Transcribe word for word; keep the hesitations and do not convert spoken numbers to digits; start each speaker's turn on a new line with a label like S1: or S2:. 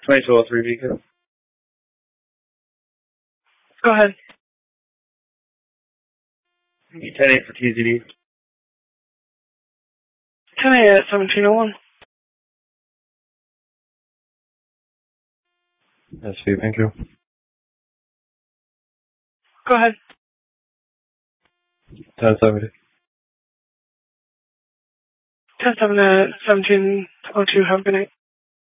S1: twenty-two oh three Beacon.
S2: Go ahead.
S1: ten eight for T Z D.
S2: ten A at seventeen oh one.
S1: That's sweet, thank you.
S2: Go ahead.
S1: ten seventy.
S2: ten seven at seventeen oh two. Have a good night.